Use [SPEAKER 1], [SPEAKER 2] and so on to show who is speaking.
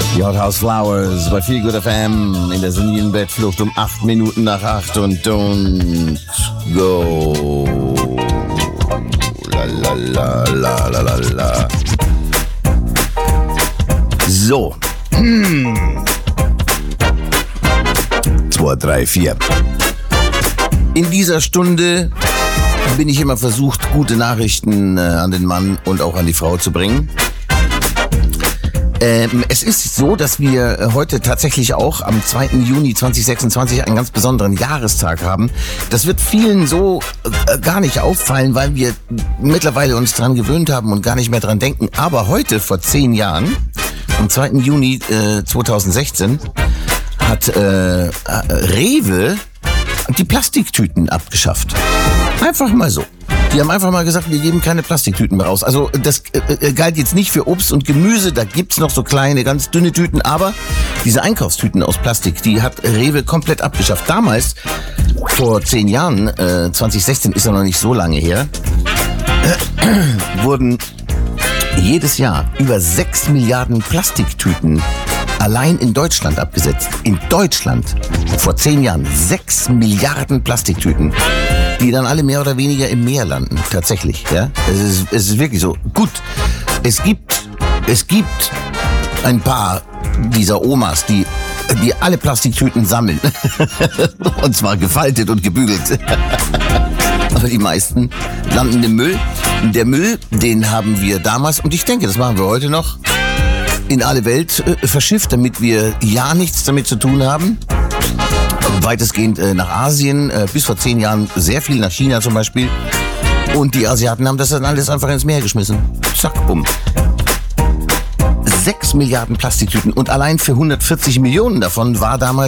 [SPEAKER 1] Die Hot House Flowers bei Feel Good FM in der Sonnenbettflucht um 8 Minuten nach 8 und don't go. La la la la la la la. So. 2, 3, 4. In dieser Stunde bin ich immer versucht, gute Nachrichten an den Mann und auch an die Frau zu bringen. Es ist so, dass wir heute tatsächlich auch am 2. Juni 2026 einen ganz besonderen Jahrestag haben. Das wird vielen so gar nicht auffallen, weil wir mittlerweile uns dran gewöhnt haben und gar nicht mehr dran denken. Aber heute, vor 10 Jahren, am 2. Juni 2016, hat Rewe die Plastiktüten abgeschafft. Einfach mal so. Die haben einfach mal gesagt, wir geben keine Plastiktüten mehr raus. Also das galt jetzt nicht für Obst und Gemüse, da gibt's noch so kleine, ganz dünne Tüten, aber diese Einkaufstüten aus Plastik, die hat Rewe komplett abgeschafft. Damals, vor 10 Jahren, 2016 ist ja noch nicht so lange her, wurden jedes Jahr über 6 Milliarden Plastiktüten allein in Deutschland abgesetzt. In Deutschland, vor 10 Jahren, 6 Milliarden Plastiktüten, die dann alle mehr oder weniger im Meer landen, tatsächlich. Ja? Es ist wirklich so. Gut, es gibt ein paar dieser Omas, die alle Plastiktüten sammeln. Und zwar gefaltet und gebügelt. Aber die meisten landen im Müll. Der Müll, den haben wir damals, und ich denke, das machen wir heute noch, in alle Welt verschifft, damit wir ja nichts damit zu tun haben. Weitestgehend nach Asien, bis vor 10 Jahren sehr viel nach China zum Beispiel. Und die Asiaten haben das dann alles einfach ins Meer geschmissen. Zack, bumm. 6 Milliarden Plastiktüten und allein für 140 Millionen davon war damals